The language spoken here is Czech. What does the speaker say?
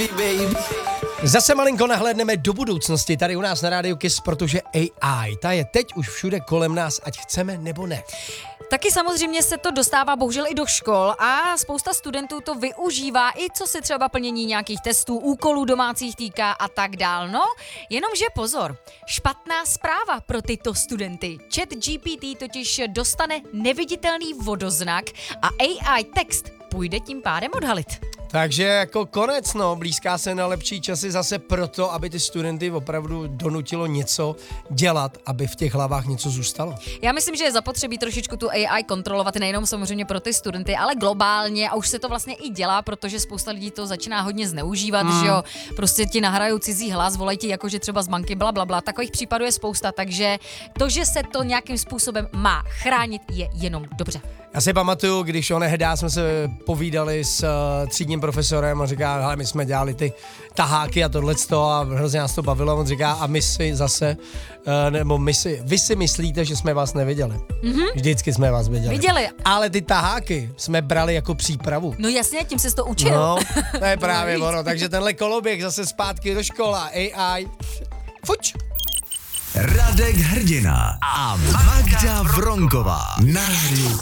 Zase malinko nahlédneme do budoucnosti tady u nás na Rádiu Kiss, protože AI, ta je teď už všude kolem nás, ať chceme nebo ne. Taky samozřejmě se to dostává bohužel i do škol a spousta studentů to využívá i co se třeba plnění nějakých testů, úkolů domácích týká a tak dál. No, jenomže pozor, špatná zpráva pro tyto studenty. ChatGPT totiž dostane neviditelný vodoznak a AI text půjde tím pádem odhalit. Takže jako konec, no, blízká se na lepší časy zase proto, aby ty studenty opravdu donutilo něco dělat, aby v těch hlavách něco zůstalo. Já myslím, že je zapotřebí trošičku tu AI kontrolovat, nejenom samozřejmě pro ty studenty, ale globálně a už se to vlastně i dělá, protože spousta lidí to začíná hodně zneužívat, že jo, prostě ti nahrajou cizí hlas, volají ti jakože třeba z banky, blablabla, takových případů je spousta, takže to, že se to nějakým způsobem má chránit, je jenom dobře. Já si pamatuju, když onehdá jsme se povídali s třídním profesorem a říká, hele, my jsme dělali ty taháky a tohleto a hrozně nás to bavilo. On říká, a my si zase, vy si myslíte, že jsme vás neviděli. Vždycky jsme vás viděli. Ale ty taháky jsme brali jako přípravu. No jasně, tím se to učil. No, to je právě ono. Takže tenhle koloběh zase zpátky do škola, AI, fuč. Radek Hrdina a Magda Vronková na Rádiu